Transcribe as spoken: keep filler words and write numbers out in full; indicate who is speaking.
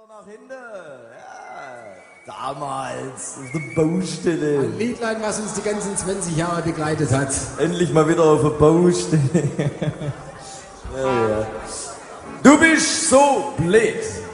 Speaker 1: Nach hinten. Ja. Damals, auf der Baustelle.
Speaker 2: Ein Liedlein, was uns die ganzen zwanzig Jahre begleitet hat.
Speaker 1: Endlich mal wieder auf der Baustelle. Ja, ja. Du bist so blöd.